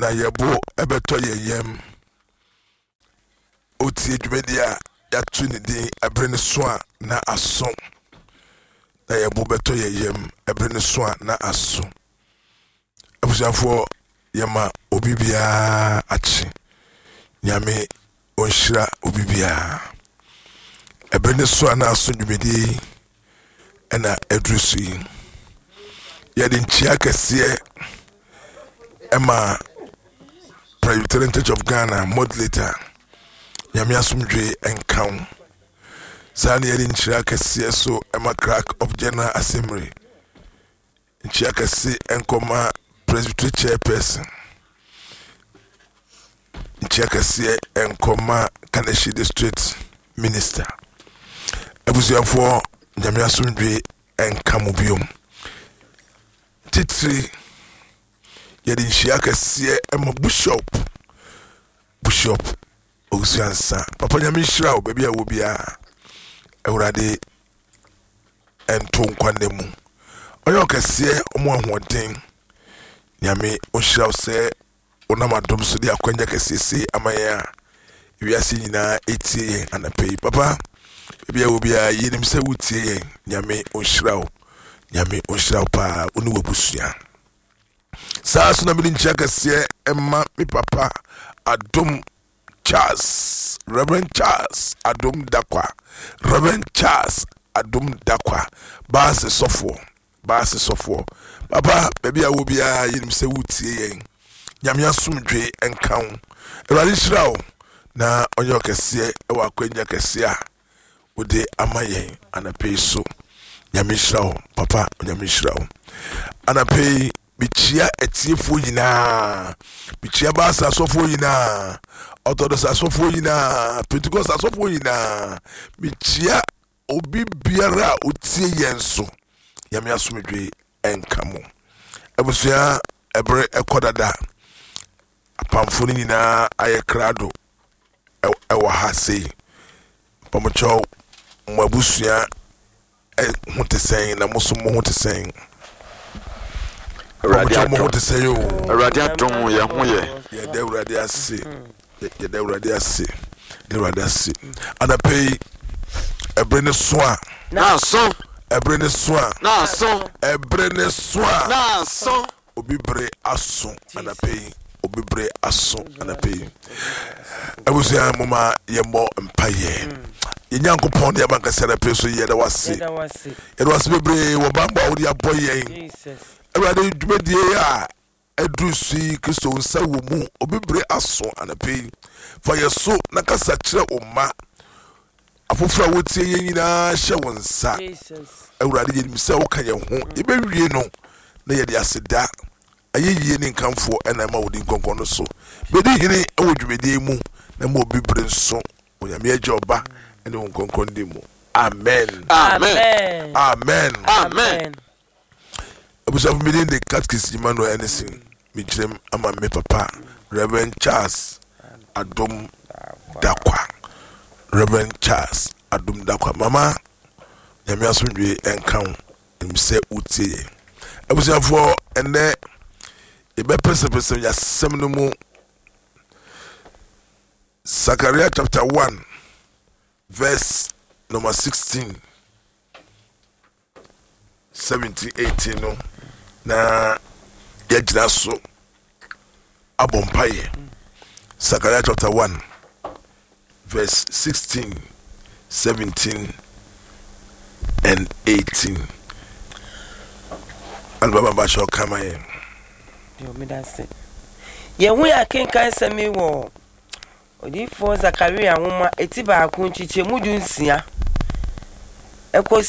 na yebo ebeto yeyem otie dwumedia ya tu ne din ebrene so a na aso na yebo beto yeyem ebrene so a na aso abusiafo yema obibia achi nyame onhira obibia ebrene so a na aso dwumedi ena edrusi yedi nchia kese Emma Presbyterian Church of Ghana modulator Nyame asomdwe enkan Sani yedi nchira kese so Emma Crack of General Assembly nchira kese enkoma Presbyterian Chairperson nchira kese enkoma Kaneshi District Minister Ebusiafo Nyame asomdwe enkamu biom titri yedi nshia kese ema bishop ogusiansa papa nyame nshira wo bebia wo bia ewurade ento nkwane mu oyo kese omo ahoden nyame onshira wo se onamadom so dia kwanya kese se amaya wiase nyina etie anapei papa bebia wo bia yenim se wutie nyame onshira wo pa unu wabusua saa so na mini nchia kese emma mi papa Adom Charles Reverend Charles Adom Dakwa baase sofo papa baby a wo bia yenim se wutie yen nyame asomdwe enkan ewade shirawo na onyo kese ewa kwanya kese a wode amayen anapei so nyame shirawo papa nyame shirawo anapei bichia etiefo yina bichia baasa asofo yina Orthodox asofo yina Pentecost asofo yina bichia obi biara otie yenso nyame asomdwe enkamo ebusua ebre ekodada apamfo ni nyina ayekrado ewa ha sei pomocho mwabusua hotesen na musumo hotesen Radia don ya hoye ye de radia se anapei ebrene soa na so obibre aso anapei ebusia mama yembo mpaye yenyankopon de abankasara peso yeda wase bebre wo bamba wo dia boyen Jesus ewade dwumedie a edrusi Kristo nsa wo mu obibre aso anapei fa yeso na kasa kire omma afofra wotie yenyina hye wonsa Jesus ewade yenim se wo kan ye ho yebewie no na yede aseda ayeye ni nkamfo ena ma wodi nkonkon no so bedi hene ewo dwumedie mu na mo obibre nso onyame ajoba ene nkonkon di mu amen Abusa meeting the catechist Emmanuel anything me kirem ama me papa Reverend Charles Adom Dakwa mama nyame asomdwe enkan emse utie abusa for ene ebe pese ya sem no mu Zechariah chapter 1 verse number 16 17 18 no na yajina so abompaye Zechariah chapter 1 verse 16 17 and 18 albaba ba sho kama ye yo me da se ye hu ya kenkan semi wo odi for Zechariah nwoma eti ba akon chiche mudu nsia